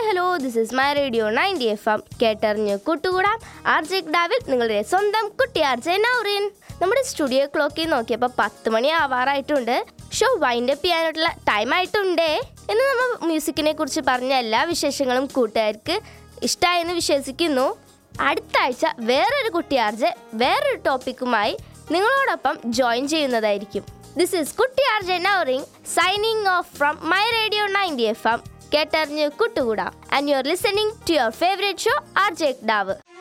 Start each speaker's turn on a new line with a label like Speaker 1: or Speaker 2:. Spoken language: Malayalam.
Speaker 1: Hello, this is my radio 90 FM. കേട്ടറിഞ്ഞ് കൂട്ടുകൂടാം. RJ കിടാവിൽ നിങ്ങളുടെ സ്വന്തം കുട്ടി RJ നൗറിൻ. നമ്മുടെ സ്റ്റുഡിയോ ക്ലോക്കിൽ നോക്കിയപ്പോൾ 10 മണി ആവാറായിട്ടുണ്ട്. ഷോ വൈൻഡപ്പ് ചെയ്യാനായിട്ടുള്ള ടൈം ആയിട്ടുണ്ടേ. ഇന്ന് നമ്മൾ മ്യൂസിക്കിനെ കുറിച്ച് പറഞ്ഞ എല്ലാ വിശേഷങ്ങളും കൂട്ടുകാർക്ക് ഇഷ്ടമായെന്ന് വിശ്വസിക്കുന്നു. അടുത്ത ആഴ്ച വേറൊരു കുട്ടി RJ വേറൊരു ടോപ്പിക്കുമായി നിങ്ങളോടൊപ്പം ജോയിൻ ചെയ്യുന്നതായിരിക്കും. ദിസ് ഈസ് കുട്ടി RJ Nourin signing off from my radio 90 FM. കേട്ടറിഞ്ഞ് കൂട്ടുകൂടാം. And you are listening to your favourite show RJ കിടാവ്.